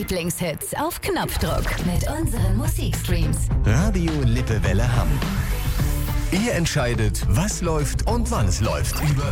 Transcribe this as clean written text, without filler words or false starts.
Lieblingshits auf Knopfdruck mit unseren Musikstreams. Radio Lippewelle Hamm. Ihr entscheidet, was läuft und wann es läuft. Über